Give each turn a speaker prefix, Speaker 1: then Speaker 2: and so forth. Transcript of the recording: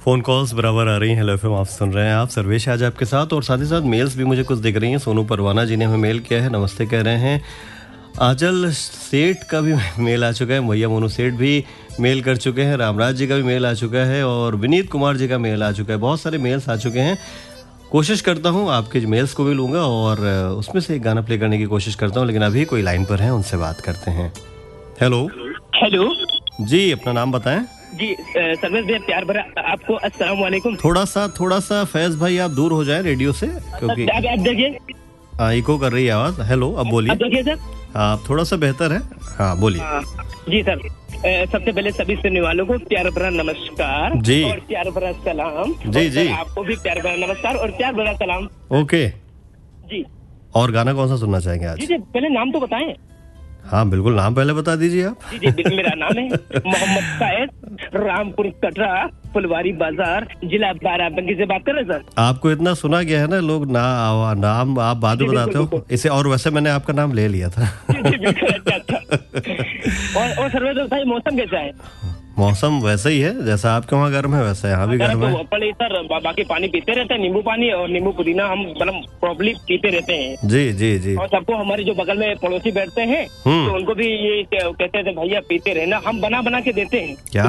Speaker 1: Phone calls बराबर आ रही हैं। हेलो एफएम आप सुन रहे हैं। आप सर्वेश आज आपके साथ, और साथ ही साथ मेल्स भी मुझे कुछ दिख रही हैं। सोनू परवाना जी ने हमें मेल किया है, नमस्ते कह रहे हैं। आंचल सेठ का भी मेल आ चुका है, भैया मोनू सेठ भी मेल कर चुके हैं, रामराज जी का भी मेल आ चुका है और विनीत कुमार जी का मेल आ चुका है। बहुत सारे मेल्स आ चुके हैं। कोशिश करता हूँ आपके मेल्स को भी लूँगा और उसमें से एक गाना प्ले करने की कोशिश करता हूँ, लेकिन अभी कोई लाइन पर है, उनसे बात करते हैं। हेलो
Speaker 2: हेलो
Speaker 1: जी, अपना नाम बताएं।
Speaker 2: जी सर्वेश भैया, प्यार भरा आपको अस्सलाम वालेकुम।
Speaker 1: थोड़ा सा फैज भाई आप दूर हो जाए रेडियो से, क्योंकि
Speaker 2: अब देखिए,
Speaker 1: इको कर रही है आवाज। हेलो, अब बोलिए।
Speaker 2: अब देखिए सर,
Speaker 1: आप थोड़ा सा बेहतर है। हाँ बोलिए।
Speaker 2: जी सर, सबसे पहले सभी सुनने वालों को प्यार भरा नमस्कार
Speaker 1: जी
Speaker 2: और प्यार भरा सलाम।
Speaker 1: जी जी,
Speaker 2: आपको भी प्यार भरा नमस्कार और प्यार भरा सलाम।
Speaker 1: ओके
Speaker 2: जी,
Speaker 1: और गाना कौन सा सुनना चाहेंगे आज?
Speaker 2: जी जी, पहले नाम तो बताएं।
Speaker 1: हाँ बिल्कुल, नाम पहले बता दीजिए आप।
Speaker 2: जी जी, मेरा नाम है मोहम्मद सायद, रामपुर कटरा, फुलवारी बाजार, जिला बाराबंकी से बात कर रहे हैं सर।
Speaker 1: आपको इतना सुना गया है ना, लोग नाम आप बाद में बताते हो इसे, और वैसे मैंने आपका नाम ले लिया था।
Speaker 2: जी जी, बिल्कुल, अच्छा। और सर्वेश भाई, मौसम कैसा है?
Speaker 1: मौसम वैसे ही है जैसा आपके वहाँ गर्म है, वैसा यहाँ भी गर्म है।
Speaker 2: तो सर बाकी पानी पीते रहते हैं, नींबू पानी और नींबू पुदीना हम मतलब प्रॉब्ली पीते रहते हैं।
Speaker 1: जी जी जी,
Speaker 2: और सबको, हमारे जो बगल में पड़ोसी बैठते हैं तो उनको भी ये कहते थे भैया पीते रहना, हम बना बना के देते हैं।
Speaker 1: क्या